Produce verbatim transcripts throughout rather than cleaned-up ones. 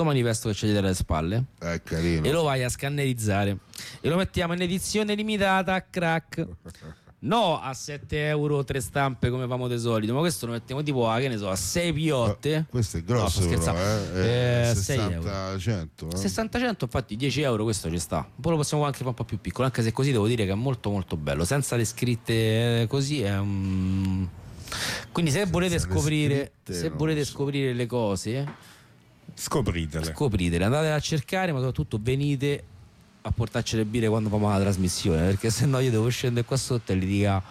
manifesto che c'è dietro le spalle, è carino, e lo vai a scannerizzare e lo mettiamo in edizione limitata a crack. No a sette euro tre stampe come famo di solito, ma questo lo mettiamo tipo a, che ne so, a sei piotte. Uh, questo è grosso, no, però, eh? eh, sessanta cento eh? sessanta cento, infatti dieci euro questo ci sta. Poi lo possiamo anche fare un po' più piccolo, anche se così devo dire che è molto molto bello, senza le scritte, eh, così è un... Quindi se senza volete scoprire scritte, se volete so. scoprire le cose, scopritele scopritele, andate a cercare, ma soprattutto venite a portarci le birre quando facciamo la trasmissione, perché se no io devo scendere qua sotto e li dica.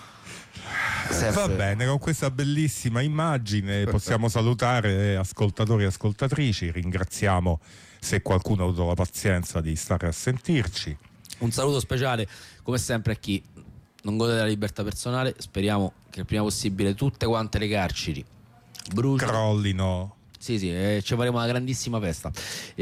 Eh, va bene, con questa bellissima immagine possiamo salutare ascoltatori e ascoltatrici. Ringraziamo, se qualcuno ha avuto la pazienza di stare a sentirci. Un saluto speciale come sempre a chi non gode della libertà personale. Speriamo che il prima possibile tutte quante le carceri brucino, crollino. Sì sì, eh, ci faremo una grandissima festa.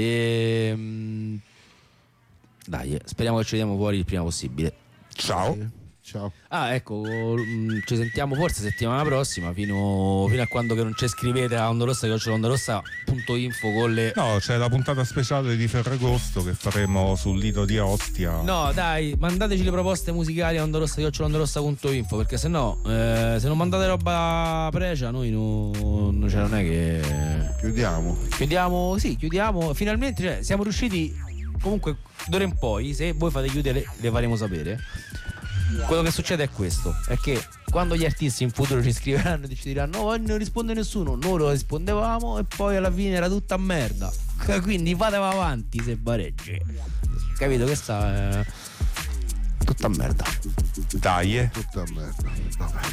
E, dai, eh, speriamo che ci vediamo fuori il prima possibile. Ciao. Ciao. Ah, ecco, mh, ci sentiamo forse settimana prossima, fino, fino a quando che non ci scrivete a ondorossa chiocciola ondorossa punto info con le... No, c'è la puntata speciale di Ferragosto che faremo sul Lido di Ostia. No, dai, mandateci le proposte musicali a ondorossa chiocciola ondorossa punto info, perché se no, eh, se non mandate roba precia, noi no, no, cioè non è che... Chiudiamo. Chiudiamo, sì, chiudiamo. Finalmente, cioè, siamo riusciti, comunque, d'ora in poi, se voi fate chiudere, le faremo sapere. Quello che succede è questo, è che quando gli artisti in futuro ci scriveranno e ci diranno no, non risponde nessuno, noi lo rispondevamo e poi alla fine era tutta merda. Quindi fate avanti se bareggi. Capito? Questa è tutta merda. Dai, eh. Tutta merda. Vabbè.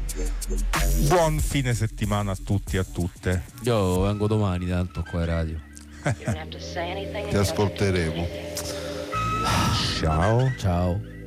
Buon fine settimana a tutti e a tutte. Io vengo domani tanto qua a radio. Ti ascolteremo. Ciao. Ciao.